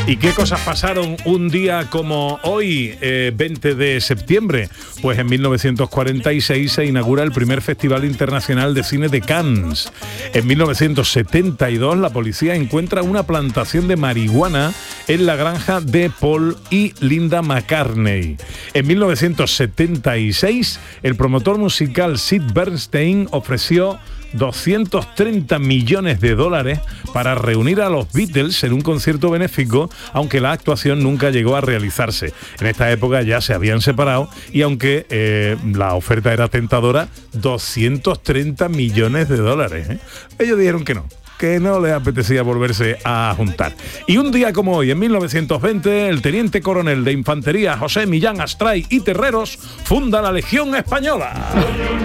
¿Y qué cosas pasaron un día como hoy, 20 de septiembre? Pues en 1946 se inaugura el primer Festival Internacional de Cine de Cannes. En 1972 la policía encuentra una plantación de marihuana en la granja de Paul y Linda McCartney. En 1976 el promotor musical Sid Bernstein ofreció 230 millones de dólares para reunir a los Beatles en un concierto benéfico, aunque la actuación nunca llegó a realizarse. En esta época ya se habían separado y aunque la oferta era tentadora, 230 millones de dólares. Ellos dijeron que no les apetecía volverse a juntar. Y un día como hoy, en 1920, el teniente coronel de infantería José Millán Astray y Terreros funda la Legión Española.